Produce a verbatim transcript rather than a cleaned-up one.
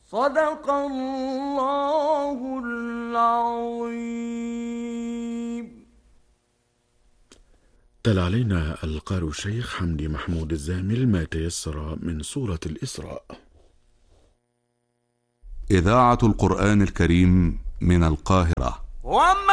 صدق الله العظيم. تلا علينا القارئ الشيخ حمدي محمود الزامل ما تيسر من سورة الإسراء. إذاعة القرآن الكريم من القاهرة. وما